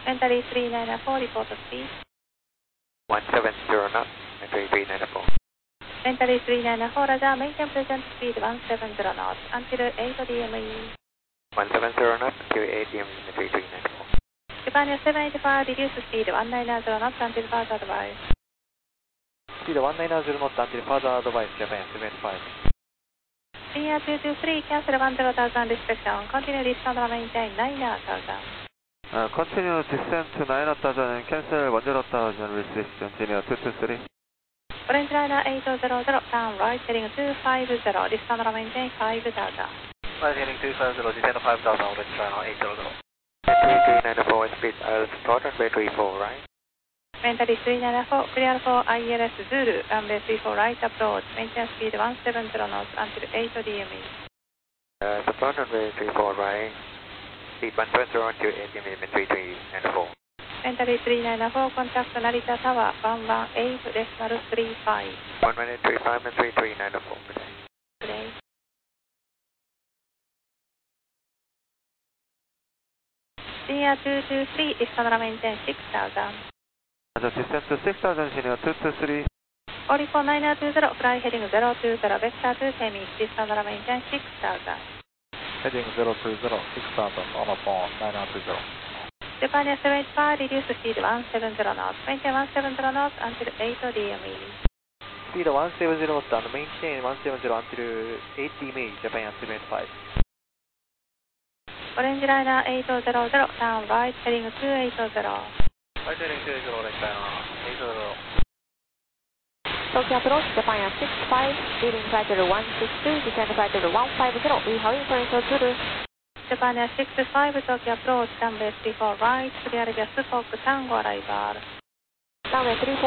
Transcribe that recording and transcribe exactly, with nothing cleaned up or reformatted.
Entry three nine four, report speed. one seven zero knots, entry three nine four. Entry three nine four, Roger, maintain present speed one seven zero knots until eight D M E. one seven zero knots until eight D M E, entry three nine four. Japan seven eight five, reduce speed one nine zero knots until further advice. Speed one nine zero knots until further advice, Japan seven eight five. Senior two two three, cancel one zero thousand restriction, continue descent and maintain nine thousand. Uh, continue descent to nine thousand and cancel one zero thousand restriction, Senior two two three. Orange liner eight zero zero, turn right, heading two five zero, descent and maintain five thousand. Right, heading two five zero, descent five thousand, orange liner eight zero zero. Entry three nine four, speed L start and three four right. Entry three nine four, clear for I L S Zulu, runway three four right approach, maintain speed one seven zero knots until eight D M E. Uh, support runway three four right, speed one seven zero until eight D M E, entry three nine four. Entry three nine four, contact Narita Tower, one one eight decimal three five. one one eight three five, entry three nine four, good day. Good day. Senior two two three, descent and maintain six thousand. The descent to six thousand, Senior two two three. Orico nine two zero, fly heading zero two zero, vector two semi, descent and maintain six thousand. Heading zero two zero, six thousand, on a phone, nine two zero. Japan seven eight five, reduce speed one seven zero knots, maintain one seven zero knots until eight D M E. Speed one seven zero knots and maintain one seven zero until eight D M E, Japan seven eight five. Orange liner eight zero zero, turn right, heading two eight zero. Right, heading two eight zero, orange liner eight zero zero. Tokyo approach, Japan six five, leading flight level one six two, descend flight level one five zero, we have information Zulu. Japan six five, Tokyo approach, runway three four right, clear just Fox Tango arrival. Runway three four